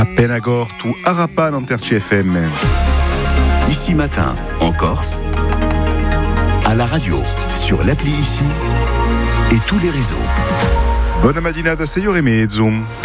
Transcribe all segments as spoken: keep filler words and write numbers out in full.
Penagortu, Arapan, en T F M. Ici matin, en Corse, à la radio, sur l'appli Ici et tous les réseaux. Buona mattinata, sei ore e mezzo.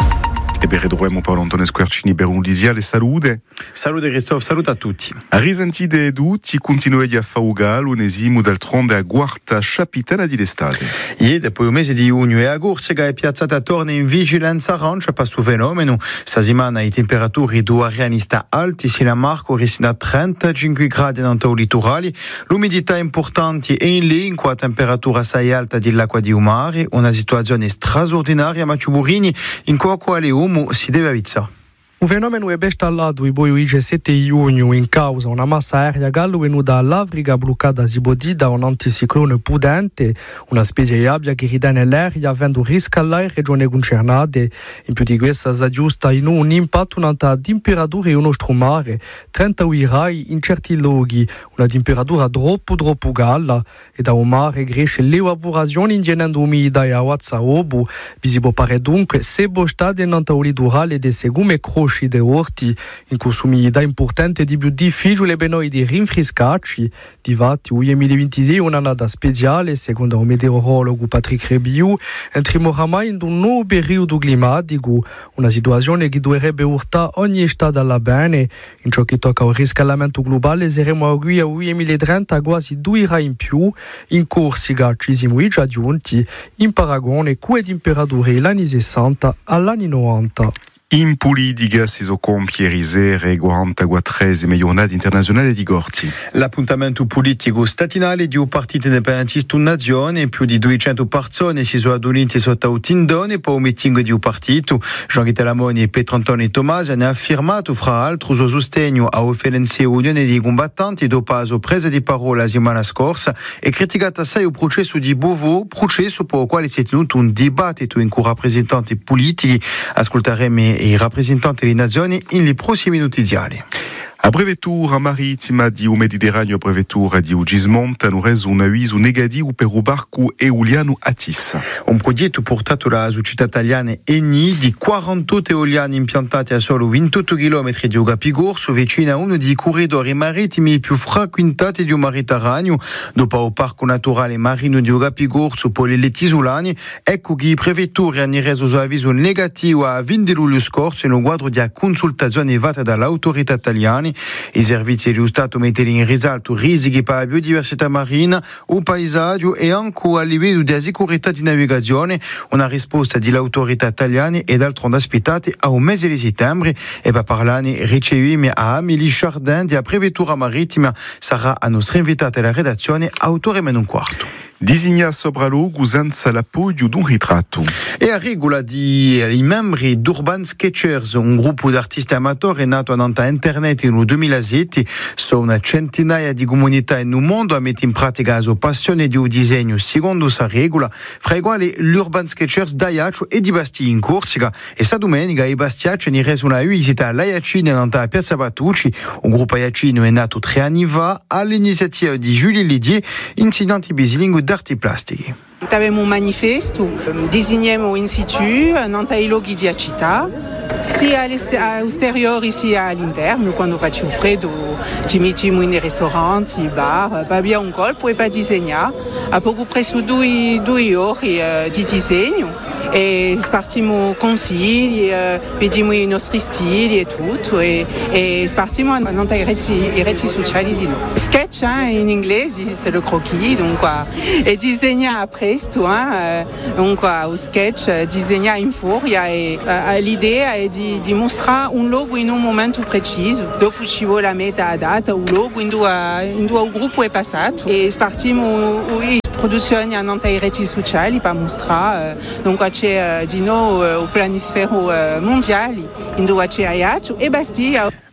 E per redroemo Paolo Antonio Squarcini per un lisiale salute. Salute Christophe, salute a tutti. A risentire tutti, continuate a fare l'unesimo d'altronde a quarta capitana di l'estate. Ieri, dopo il mese di giugno e agosto, è piazzata torna in vigilanza arancia per questo fenomeno. Questa settimana le temperature dell'aria sta alte, si la Marco risina a trentacinque gradi in antau litorali, l'umidità importante è in linea con la temperatura assai alta dell'acqua di mare, una situazione straordinaria ma Ciuburini in cui quale uomo si deve avvizzare. Un fenomeno è installato il boio sette giugno in causa una massa aerea gallo venuta dall'Africa bloccata a Zibodi da un anticiclone pudente, una specie di abbia che ritiene l'aria avendo riscaldare regioni concernate. In più di questo si aggiusta in un impatto un'alta temperatura in uno strumare, trentadue gradi in certi luoghi, una temperatura troppo troppo galla e da un mare cresce l'evaporazione ingenendo umidità e acqua obo. Si può pare dunque se bostate in antau litorale de segume croci de orti, in cui l'umidità importante di più difficile per noi di rinfrescarci. Difatti, il duemilaventisei è un'annata speciale, secondo il meteorologo Patrick Rebiu, entriamo oramai in un nuovo periodo climatico, una situazione che dovrebbe urtare ogni stato alla bene. In ciò che tocca al riscaldamento globale, saremo qui al duemilatrenta quasi due gradi in più. In Corsica ci siamo già giunti, in paragone con le temperature dagli sessanta agli anni novanta. In politica si so compie risere quarantaquattresima giornata internazionale di Gorzi. L'appuntamento politico statinale di un partito indipendentista nazione, più di duecento persone si sono adunite sotto un tindone per un meeting di un partito. Jean-Guy Lamoni e Pietro Antonio Tomasi hanno affermato fra l'altro il sostegno a Offelense Unione dei combattanti dopo la presa di parola la settimana scorsa e criticato assai il processo di Beauvau, processo per il quale si è tenuto un dibattito in cui rappresentanti politici ascolteremo e i rappresentanti delle nazioni in prossimi minuti diari. A Prefeitura Marittima di Mediterraneo, Prefeitura di Gismont, hanno reso un avviso negativo per il barco eoliano Atis. Un progetto portato dalla società italiana Eni di quarantotto eoliani impiantati a solo ventotto chilometri di Ogapigorso, vicino a uno dei corridori marittimi più frequentati del Mediterraneo. Dopo il parco naturale marino di Ogapigorso per le Leti Isolane, ecco che i prefetture hanno reso un avviso negativo a venti luglio scorso in un quadro di consultazione fatta dall'autorità italiana. I servizi dello Stato mettono in risalto rischi per la biodiversità marina, il paesaggio e anche a livello di sicurezza di navigazione. Una risposta dell'autorità italiana è d'altronde aspettata a un mese di settembre e per parlare riceviamo a Amélie Chardin della Prefeitura Marittima. Sarà a nostra invitata alla redazione autore meno un quarto. Disegna sopra luogo senza l'appoggio di un ritratto. E a regola di i membri d'Urban Sketchers, un gruppo di artisti amatori nato a internet nel duemilasette, sono una centinaia di comunità nel mondo a mettere in pratica la sua passione di un disegno secondo questa regola, fra i quali l'Urban Sketchers d'Aiaccio e di Bastia in Corsica. E sta domenica i bastiacci hanno reso una visita all'Aiacino a Piazza Battucci. Un gruppo aiacino è nato tre anni fa all'iniziativa di Julie Lidier, insegnante bilingue d'arti plastiche. Avevamo un manifesto, disegniamo in situ, nei luoghi di città, sia all'esteriore sia all'interno. Quando faccio freddo ci mettiamo in ristoranti, bar, abbiamo un colpo e per disegnare. A poco presso due, due ore di disegno e spartiamo consigli, vediamo i nostri stili e tutto e, e spartiamo nei reti, reti sociali di noi. Sketch eh, in inglese c'est le croquis, donc quoi, e disegna presto, eh, donc quoi, o sketch disegna in furia e uh, l'idea è di, di mostrare un logo in un momento preciso, dopo ci vuole la meta a data, un logo in due, in due gruppo è passato e spartiamo uh, produzioni nei reti sociali per mostrare, donc c'è uh, di nuovo il uh, planisfero uh, mondiale in dove c'è Aiaccio e Bastia.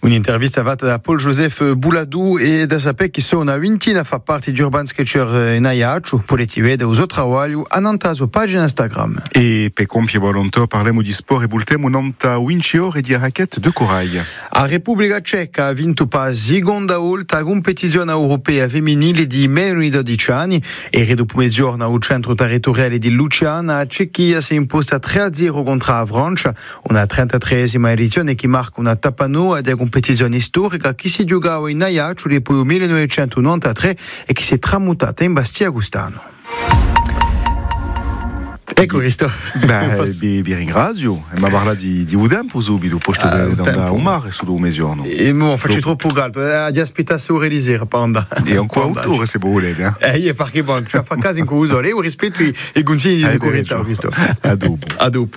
Un'intervista fatta da Paul Joseph Bouladou e da sapere che sono una ventina fa parte di Urban Sketcher in Aiaccio, potete vedere uso trabalho a nanta sua pagina Instagram. E per compiere volontario parliamo di sport e bultemo nanta vinci ore di raquette de corail. A Repubblica Ceca ha vinto per la seconda volta la competizione europea femminile di meno di dodici anni e dopo mezzogiorno al centro territoriale di Luciana la Cecchia si è imposta tre a zero contro la Francia, una trentatreesima edizione che marca una tappa nuova della competizione storica che si giocava in Aiaccio dopo il millenovecentonovantatré e che si è tramutata in Bastia Agustano. Ecco questo. Beh, vi, vi ringrazio. Ma parla di, di un tempo subito, poi sto Ah, un andare a tempo. un mare sul mezzogiorno. E mo faccio Dopo. troppo caldo, eh, di aspettare se realizzare per andare. E ancora autore se volete. Eh? Eh, io perché bon, cioè fa caso in cui uso, io rispetto i, i consigli di Hai sicurezza, ragione. questo. A dopo. A dopo.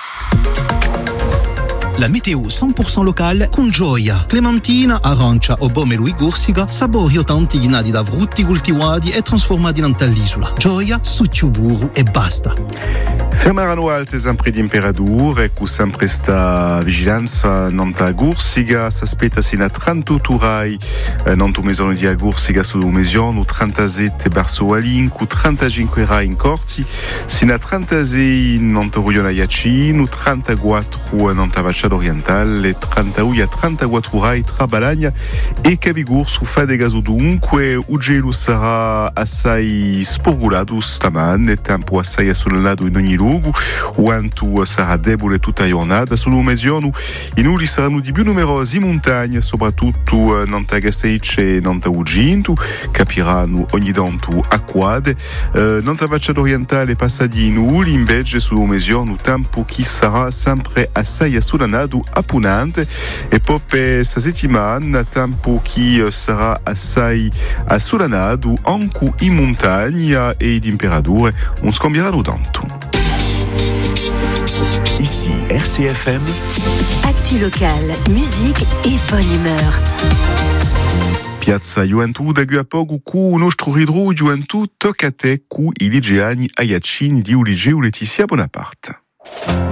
La météo cent pour cent locale con gioia. Clementina, arancia o pomelo e gorsica, sapori tanti ghinati da frutti coltivati e trasformati in dall'isola. Gioia, succio burro e basta. Fermeranno alte sempre di temperature e con sempre sta vigilanza nanta Gursiga s'aspetta sino a trentotto rai eh, nonto mesono di Gursiga sul mezzogiorno, trentasette verso Alincu, trentacinque rai in Corti, sino a trentasei nonto Ruiona Iacino, trentaquattro nonto Vacciado Orientale, trentadue a trentaquattro rai tra Balagna e Cavigur su Fadegaso. Dunque Ugelu sarà assai sporgulato stamane, tempo assai assolanato in ogni luogo. O antu sarà debole tutta la giornata. Sul mezzogiorno i nulli saranno di più numerosi in montagna, soprattutto nanta Gasteice e nanta Uginto, capiranno ogni tanto acquade. Eh, nanta Vacciado Orientale passa di nulli, invece sul mezzogiorno tempo che sarà sempre assai assolanato, appunante, e poi per questa settimana tempo che sarà assai assolanato anche in montagna e i temperature non scambieranno tanto. Ici R C F M. Actu locale, musique et bonne humeur. Piazza Juventud da Guapogu cu nostro ridru Juventud tocca te cu i ligeani Aiacini di Ulige u Letizia Bonaparte.